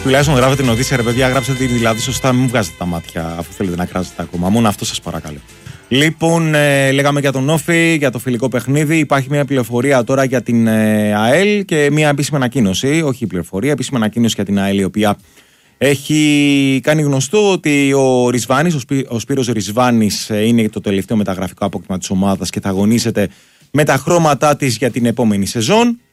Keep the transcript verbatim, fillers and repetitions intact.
Τουλάχιστον γράφετε νοτήσια, ρε παιδιά, γράψτε τη δηλαδή σωστά, μην μου βγάζετε τα μάτια αφού θέλετε να κράζετε ακόμα. Μόνο αυτό σας παρακαλώ. Λοιπόν, ε, λέγαμε για τον Όφη, για το φιλικό παιχνίδι. Υπάρχει μια πληροφορία τώρα για την ε, ΑΕΛ και μια επίσημη ανακοίνωση. Όχι πληροφορία, επίσημη ανακοίνωση για την ΑΕΛ, η οποία έχει κάνει γνωστό ότι ο Ρισβάνης, ο, Σπύ, ο Σπύρος Ρισβάνης, ε, είναι το τελευταίο μεταγραφικό απόκτημα της ομάδας και θα αγωνίζεται με τα χρώματά της για την επόμενη σεζόν.